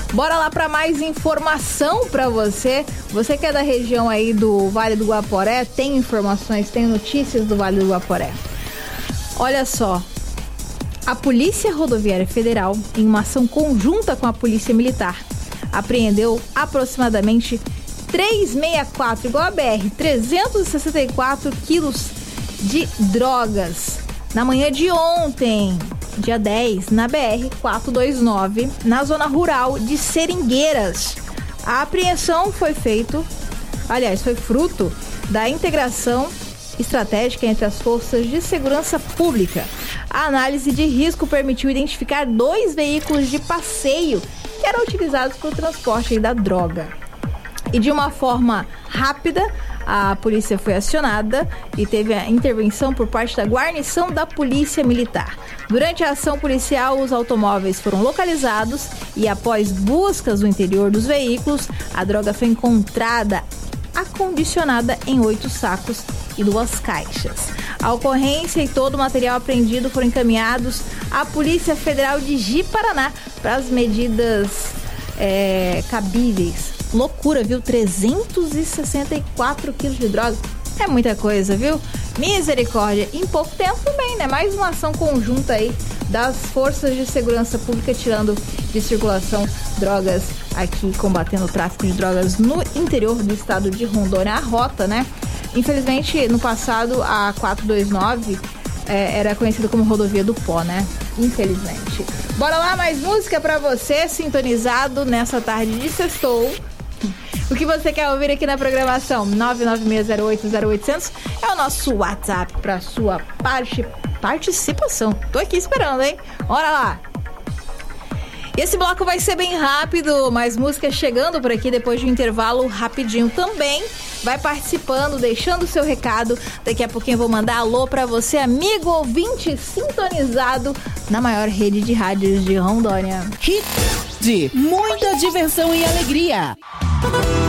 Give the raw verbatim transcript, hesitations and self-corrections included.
Bora lá para mais informação para você. Você que é da região aí do Vale do Guaporé, tem informações, tem notícias do Vale do Guaporé. Olha só, a Polícia Rodoviária Federal, em uma ação conjunta com a Polícia Militar, apreendeu aproximadamente trezentos e sessenta e quatro, igual a B R, trezentos e sessenta e quatro quilos de drogas na manhã de ontem, dia dez, na B R quatrocentos e vinte e nove, na zona rural de Seringueiras. A apreensão foi feito, aliás, foi fruto da integração estratégica entre as forças de segurança pública. A análise de risco permitiu identificar dois veículos de passeio que eram utilizados para o transporte da droga. E de uma forma rápida, a polícia foi acionada e teve a intervenção por parte da guarnição da Polícia Militar. Durante a ação policial, os automóveis foram localizados e, após buscas no interior dos veículos, a droga foi encontrada acondicionada em oito sacos e duas caixas. A ocorrência e todo o material apreendido foram encaminhados à Polícia Federal de Ji-Paraná para as medidas é, cabíveis. Loucura, viu? trezentos e sessenta e quatro quilos de droga. É muita coisa, viu? Misericórdia. Em pouco tempo também, né? Mais uma ação conjunta aí das forças de segurança pública tirando de circulação drogas aqui, combatendo o tráfico de drogas no interior do estado de Rondônia. A rota, né? Infelizmente, no passado, a quatrocentos e vinte e nove é, era conhecida como Rodovia do Pó, né? Infelizmente. Bora lá, mais música pra você, sintonizado nessa tarde de sextou. O que você quer ouvir aqui na programação? nove nove seis zero oito zero oito zero zero é o nosso WhatsApp para sua parte, participação. Tô aqui esperando, hein? Bora lá! Esse bloco vai ser bem rápido, mas música chegando por aqui depois de um intervalo rapidinho também. Vai participando, deixando o seu recado. Daqui a pouquinho eu vou mandar alô pra você, amigo ouvinte sintonizado na maior rede de rádios de Rondônia. Hit de muita diversão e alegria.